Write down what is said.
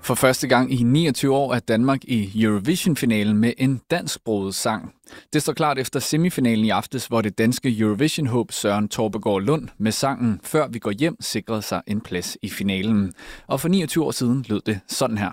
For første gang i 29 år er Danmark i Eurovision-finalen med en dansksproget sang. Det står klart efter semifinalen i aftes, hvor det danske Eurovision-håb Søren Torpegaard Lund med sangen Før vi går hjem sikrede sig en plads i finalen. Og for 29 år siden lød det sådan her.